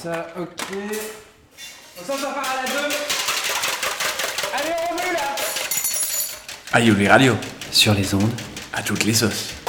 ça, ok. Ça part à la 2. Allez, on veut là. Ayuli Radio, Sur les ondes. à toutes les sauces.